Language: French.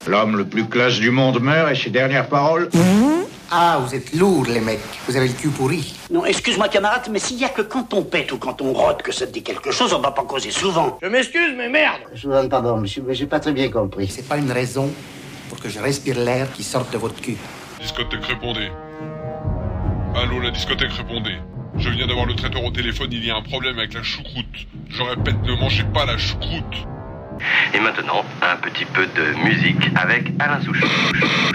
L'homme le plus classe du monde meurt et ses dernières paroles. Ah, vous êtes lourds, les mecs. Vous avez le cul pourri. Non, excuse-moi, camarade, mais s'il y a que quand on pète ou quand on rote que ça te dit quelque chose, on va pas causer souvent. Je m'excuse, mais merde. Je vous demande pardon, monsieur, mais j'ai pas très bien compris. C'est pas une raison pour que je respire l'air qui sort de votre cul. Discothèque, répondez. Allô, la discothèque, répondez. Je viens d'avoir le traiteur au téléphone, il y a un problème avec la choucroute. Je répète, ne mangez pas la choucroute. Et maintenant, un petit peu de musique avec Alain Souchon.